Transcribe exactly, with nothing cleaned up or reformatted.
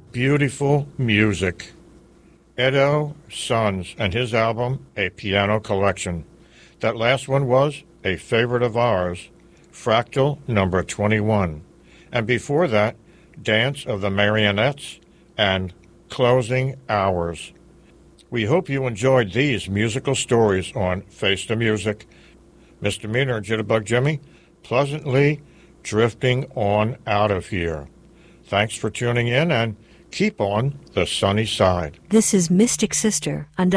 Beautiful music. Edo Sons and his album, A Piano Collection. That last one was a favorite of ours, Fractal number twenty-one. And before that, Dance of the Marionettes and Closing Hours. We hope you enjoyed these musical stories on Face the Music. Mister Meaner and Jitterbug Jimmy, pleasantly drifting on out of here. Thanks for tuning in and keep on the sunny side. This is Mystic Sister on